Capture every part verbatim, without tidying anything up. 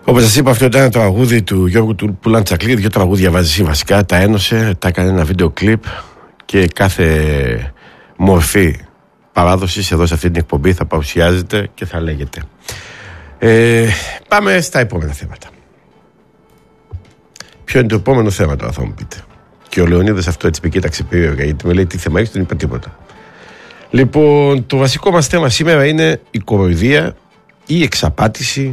Όπως σας είπα, αυτό ήταν ένα τραγούδι του Γιώργου του Πουλαντσακλή. Δύο τραγούδια βάζει βασικά, τα ένωσε, τα έκανε ένα βίντεο κλιπ και κάθε μορφή παράδοσης εδώ σε αυτή την εκπομπή θα παρουσιάζεται και θα λέγεται. Ε, πάμε στα επόμενα θέματα. Ποιο είναι το επόμενο θέμα τώρα, θα μου πείτε? Και ο Λεωνίδας αυτό έτσι με κοίταξε περίεργα, γιατί με λέει τι θέμα έχεις, δεν είπα τίποτα. Λοιπόν, το βασικό μας θέμα σήμερα είναι η κοροϊδία ή η εξαπάτηση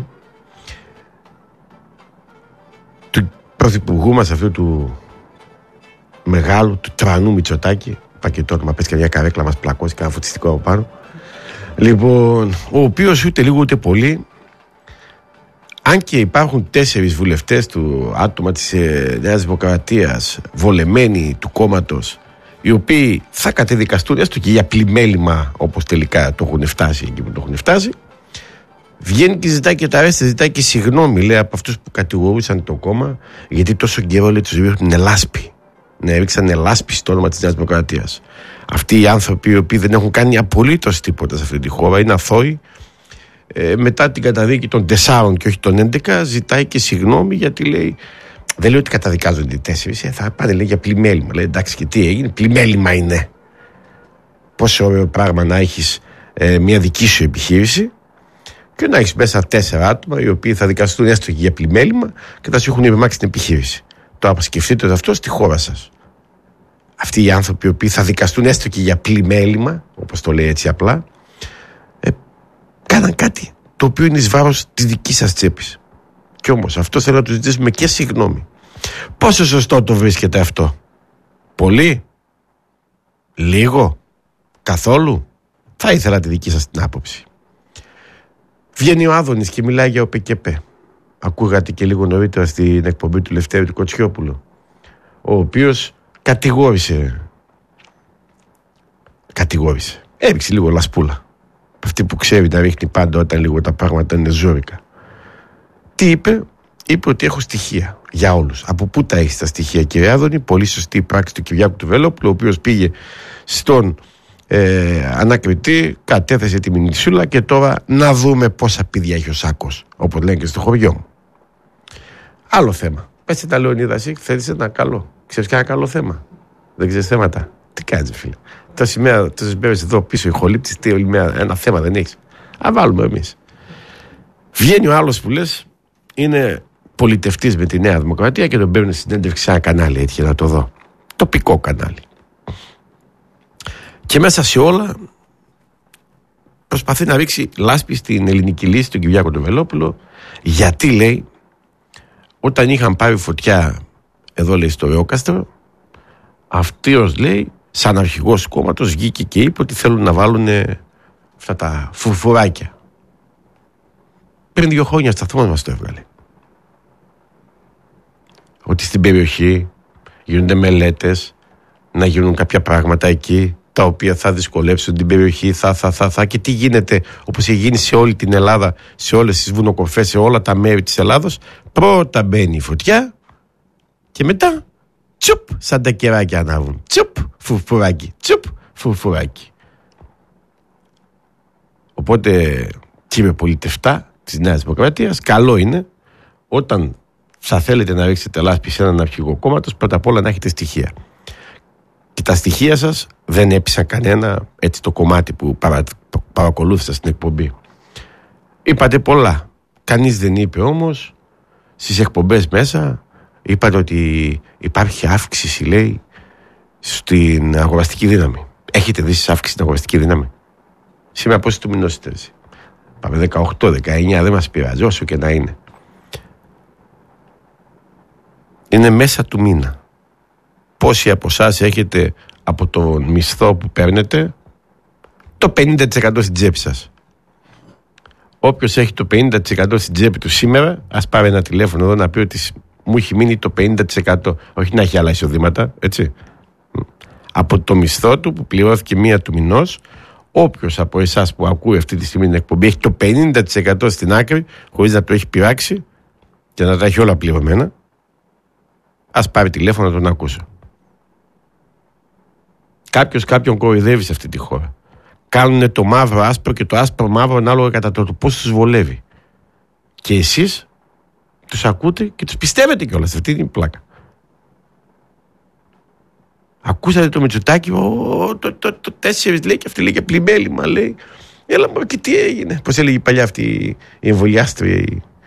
του πρωθυπουργού μας, αυτού του μεγάλου, του τρανού Μητσοτάκη. Πακετό, μα πες και μια καρέκλα μας πλακώσει, κάνα φωτιστικό από πάνω. Λοιπόν, ο οποίος ούτε λίγο ούτε πολύ, αν και υπάρχουν τέσσερις βουλευτές του άτομα της ε, Νέας Δημοκρατίας, βολεμένοι του κόμματος, οι οποίοι θα κατεδικαστούν έστω και για πλημέλημα, όπως τελικά το έχουν φτάσει εκεί που το έχουν φτάσει, βγαίνει και ζητάει και τα αρέστα, ζητάει και συγγνώμη, λέει, από αυτούς που κατηγορούσαν το κόμμα, γιατί τόσο καιρό, λέει, τους ρίχνουν λάσπη. Ναι, έριξαν λάσπη στο όνομα της Νέας Δημοκρατίας. Αυτοί οι άνθρωποι, οι οποίοι δεν έχουν κάνει απολύτως τίποτα σε αυτή τη χώρα, είναι αθώοι. Ε, μετά την καταδίκη των τεσσάρων και όχι των έντεκα, ζητάει και συγγνώμη, γιατί λέει, δεν λέει ότι καταδικάζονται οι τέσσερις, ε, θα πάνε, λέει, για πλημέλημα. Λέει, εντάξει, και τι έγινε, πλημέλημα είναι. Πόσο ωραίο πράγμα να έχεις ε, μια δική σου επιχείρηση και να έχεις μέσα τέσσερα άτομα οι οποίοι θα δικαστούν έστω και για πλημέλημα και θα σου έχουν επιμάξει την επιχείρηση. Τώρα σκεφτείτε αυτό στη χώρα σας. Αυτοί οι άνθρωποι οι οποίοι θα δικαστούν έστω και για πλημέλημα, όπως το λέει έτσι απλά, ε, κάναν κάτι το οποίο είναι εις βάρος της δικής σας τσέπης. Κι όμως αυτό θέλω να του ζητήσουμε και συγγνώμη. Πόσο σωστό το βρίσκεται αυτό? Πολύ? Λίγο? Καθόλου? Θα ήθελα τη δική σας την άποψη. Βγαίνει ο Άδωνης και μιλάει για ο ΠΚΠ. Ακούγατε και λίγο νωρίτερα στην εκπομπή του Λευτέρη του Κοτσιόπουλου, ο οποίος κατηγόρησε κατηγόρησε έριξε λίγο λασπούλα, αυτή που ξέρει να ρίχνει πάντα όταν λίγο τα πράγματα είναι ζόρικα. Τι είπε? Είπε ότι έχω στοιχεία για όλους. Από πού τα έχεις τα στοιχεία, κύριε Άδωνη? Πολύ σωστή πράξη του Κυριάκου του Βελόπουλου, ο οποίος πήγε στον ε, ανακριτή, κατέθεσε τη μηνυσούλα και τώρα να δούμε πόσα πίδια έχει ο σάκος, όπως λένε και στο χωριό μου. Άλλο θέμα. Πες τα, Λεωνίδα, εσύ θέλεις ένα καλό? Ξέρεις κανένα καλό θέμα? Δεν ξέρεις θέματα? Τι κάνεις, φίλε? Τόση μέρα, τόσες μέρες εδώ πίσω, ηχολήπτης, τι όλη μέρα, ένα θέμα δεν έχεις? Α, βάλουμε εμείς. Βγαίνει ο άλλος που λες, είναι πολιτευτής με τη Νέα Δημοκρατία και τον παίρνει συνέντευξη σε ένα κανάλι, έτυχε να το δω. Τοπικό κανάλι. Και μέσα σε όλα προσπαθεί να ρίξει λάσπη στην ελληνική λύση, τον Κυριάκο τον Βελόπουλο, γιατί, λέει, όταν είχαν πάρει φωτιά εδώ, λέει, στο Ρεόκαστρο, αυτός, λέει, σαν αρχηγός του κόμματος βγήκε και είπε ότι θέλουν να βάλουν αυτά τα φουρφουράκια. Πριν δύο χρόνια σταθμός μας το έβγαλε. Ότι στην περιοχή γίνονται μελέτες, να γίνουν κάποια πράγματα εκεί τα οποία θα δυσκολέψουν την περιοχή, θα, θα, θα, θα. Και τι γίνεται, όπως έχει γίνει σε όλη την Ελλάδα, σε όλες τις βουνοκορφές, σε όλα τα μέρη της Ελλάδος, πρώτα μπαίνει η φωτιά και μετά τσουπ, σαν τα κεράκια ανάβουν. Τσουπ, φουρφουράκι, τσουπ, φουρφουράκι. Οπότε, κύριε πολιτευτά της Νέας Δημοκρατίας, καλό είναι όταν θα θέλετε να ρίξετε λάσπη σε έναν αρχηγό κόμματος, πρώτα απ' όλα να έχετε στοιχεία. Και τα στοιχεία σας δεν έπεισαν κανένα, έτσι, το κομμάτι που παρα, παρακολούθησα στην εκπομπή. Είπατε πολλά. Κανείς δεν είπε όμως στις εκπομπές μέσα. Είπατε ότι υπάρχει αύξηση, λέει, στην αγοραστική δύναμη. Έχετε δει αύξηση στην αγοραστική δύναμη? Σήμερα πόσοι του μηνός είστε? Πάμε δεκαοκτώ, δεκαεννιά, δεν μας πειράζει, όσο και να είναι. Είναι μέσα του μήνα. Πόσοι από εσάς έχετε από τον μισθό που παίρνετε το πενήντα τοις εκατό στην τσέπη σας? Όποιος έχει το πενήντα τοις εκατό στην τσέπη του σήμερα, ας πάρει ένα τηλέφωνο εδώ να πει ότι μου έχει μείνει το πενήντα τοις εκατό. Όχι να έχει άλλα εισοδήματα, έτσι. Από το μισθό του που πληρώθηκε μία του μηνός, όποιος από εσάς που ακούει αυτή τη στιγμή την εκπομπή έχει το πενήντα τοις εκατό στην άκρη, χωρίς να το έχει πειράξει και να τα έχει όλα πληρωμένα, ας πάρει τηλέφωνο να τον ακούσω. Κάποιος κάποιον κοροϊδεύει σε αυτή τη χώρα. Κάνουν το μαύρο άσπρο και το άσπρο μαύρο ανάλογα κατά το πώς τους βολεύει. Και εσείς τους ακούτε και τους πιστεύετε κιόλας. Αυτή είναι η πλάκα. Ακούσατε το Μητσοτάκη, το, το, το, το τέσσερις λέει, και αυτή λέει και πλημέλημα, λέει. Έλα μου, και τι έγινε. Πώς έλεγε παλιά αυτή η εμβολιάστρια,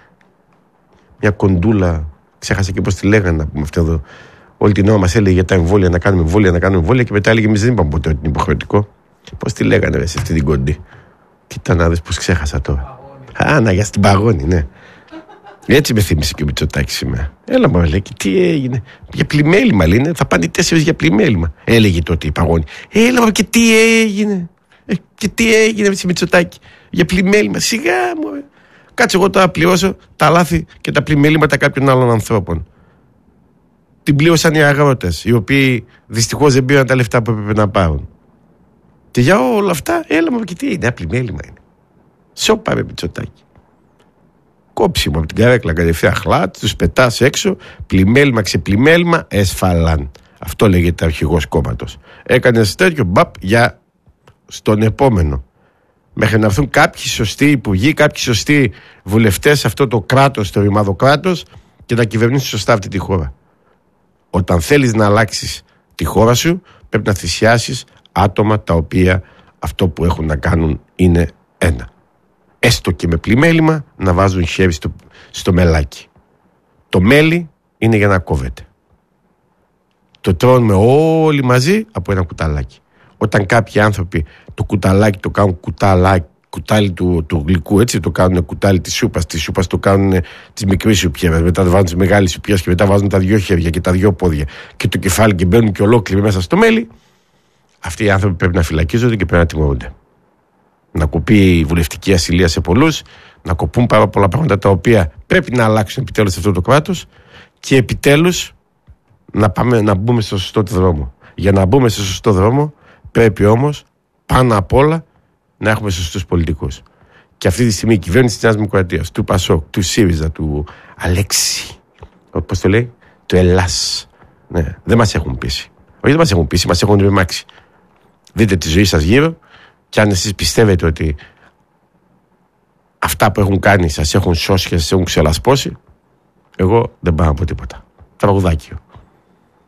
μια κοντούλα, ξέχασα και πώς τη λέγανε, να πούμε αυτό εδώ. Όλη την ώρα μας έλεγε για τα εμβόλια, να κάνουμε εμβόλια, να κάνουμε εμβόλια, και μετά έλεγε εμείς δεν είπαμε ποτέ ότι είναι υποχρεωτικό. Πώς τη λέγανε ρε, σε αυτή την κοντή. Κοίτα να δεις πώς ξέχασα τώρα. Α, να, για στην Παγώνη, ναι. Έτσι με θύμισε και ο Μητσοτάκης σήμερα. Έλα μου, λέει, και τι έγινε. Για πλημέλημα, λέει, θα πάνε οι τέσσερις για πλημέλημα. Έλεγε τότε η Παγώνη. Έλα μου, και τι έγινε. Ε, και τι έγινε με τη Μητσοτάκη. Για πλημέλημα. Σιγά μου. Ε. Κάτσε εγώ τώρα πληρώσω τα λάθη και τα πλημέληματα κάποιων άλλων ανθρώπων. Την πλήρωσαν οι αγρότες, οι οποίοι δυστυχώς δεν πήραν τα λεφτά που έπρεπε να πάρουν. Και για όλα αυτά, έλα μου, και τι είναι. Πλημέλημα είναι. Σώπα με Μητσοτάκη. Κόψιμο από την καρέκλα κατευθείαν χλάτ, τους πετάς έξω, πλημέλημα ξεπλημέλημα, εσφαλάν. Αυτό λέγεται αρχηγός κόμματος. Έκανες τέτοιο μπαπ για στον επόμενο. Μέχρι να έρθουν κάποιοι σωστοί υπουργοί, κάποιοι σωστοί βουλευτές σε αυτό το κράτος, το ρημαδοκράτος, και να κυβερνήσουν σωστά αυτή τη χώρα. Όταν θέλεις να αλλάξεις τη χώρα σου, πρέπει να θυσιάσεις άτομα τα οποία αυτό που έχουν να κάνουν είναι ένα. Έστω και με πλημέλημα να βάζουν χέρι στο, στο μελάκι. Το μέλι είναι για να κόβεται. Το τρώνουμε όλοι μαζί από ένα κουταλάκι. Όταν κάποιοι άνθρωποι το κουταλάκι το κάνουν κουταλάκι, κουτάλι του, του γλυκού, έτσι το κάνουν κουτάλι της σούπας, της σούπας το κάνουν της μικρής σουπιέρας, μετά το βάζουν τις μεγάλες σουπιέρες και μετά βάζουν τα δυο χέρια και τα δυο πόδια και το κεφάλι και μπαίνουν και ολόκληροι μέσα στο μέλι. Αυτοί οι άνθρωποι πρέπει να φυλακίζονται και πρέπει να τιμωρούνται. Να κοπεί η βουλευτική ασυλία σε πολλούς, να κοπούν πάρα πολλά πράγματα τα οποία πρέπει να αλλάξουν επιτέλους σε αυτό το κράτος και επιτέλους να, πάμε, να μπούμε στο σωστό δρόμο. Για να μπούμε στο σωστό δρόμο πρέπει όμως πάνω απ' όλα να έχουμε σωστούς πολιτικούς. Και αυτή τη στιγμή η κυβέρνηση της Νέας Δημοκρατίας, του Πασόκ, του ΣΥΡΙΖΑ, του Αλέξη, πώς το λέει, του Ελλάς, ναι, δεν μας έχουν πείσει. Όχι, δεν μας έχουν πείσει, μας έχουν ρημάξει. Δείτε τη ζωή σας γύρω. Και αν εσείς πιστεύετε ότι αυτά που έχουν κάνει σας έχουν σώσει και σας έχουν ξελασπώσει, εγώ δεν πάω από τίποτα. Τραγουδάκιο.